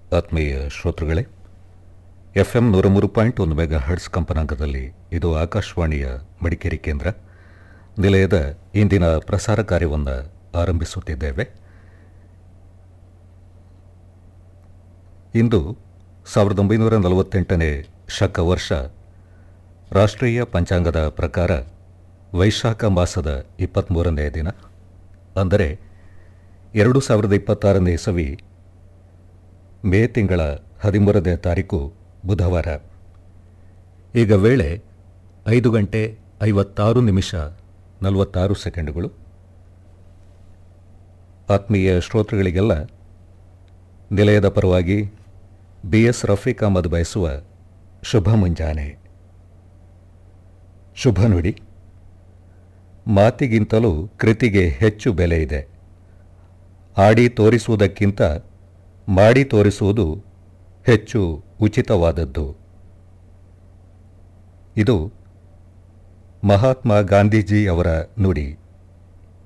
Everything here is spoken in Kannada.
ಆತ್ಮೀಯ ಶ್ರೋತೃಗಳೇ, FM 103.1 ಮೆಗಾ ಹರ್ಟ್ಸ್ ಕಂಪನಾಂಕದಲ್ಲಿ ಇದು ಆಕಾಶವಾಣಿಯ ಮಡಿಕೇರಿ ಕೇಂದ್ರ. ನಿಲಯದ ಇಂದಿನ ಪ್ರಸಾರ ಕಾರ್ಯವನ್ನು ಆರಂಭಿಸುತ್ತಿದ್ದೇವೆ. ಇಂದು 1948ನೇ ಶಕ ವರ್ಷ, ರಾಷ್ಟ್ರೀಯ ಪಂಚಾಂಗದ ಪ್ರಕಾರ ವೈಶಾಖ ಮಾಸದ 23ನೇ ದಿನ, ಅಂದರೆ 2026ನೇ ಇಸವಿ ಮೇ ತಿಂಗಳ 13ನೇ ತಾರೀಕು ಬುಧವಾರ. ಈಗ ವೇಳೆ 5 ಗಂಟೆ 56 ನಿಮಿಷ 46 ಸೆಕೆಂಡುಗಳು. ಆತ್ಮೀಯ ಶ್ರೋತೃಗಳಿಗೆಲ್ಲ ನಿಲಯದ ಪರವಾಗಿ BS ರಫೀಕ್ ಅಹಮದ್ ಬಯಸುವ ಶುಭ ಮುಂಜಾನೆ. ಶುಭ ನುಡಿ: ಮಾತಿಗಿಂತಲೂ ಕೃತಿಗೆ ಹೆಚ್ಚು ಬೆಲೆ ಇದೆ. ಆಡಿ ತೋರಿಸುವುದಕ್ಕಿಂತ ಮಾಡಿ ತೋರಿಸುವುದು ಹೆಚ್ಚು ಉಚಿತವಾದದ್ದು. ಇದು ಮಹಾತ್ಮ ಗಾಂಧೀಜಿ ಅವರ ನುಡಿ.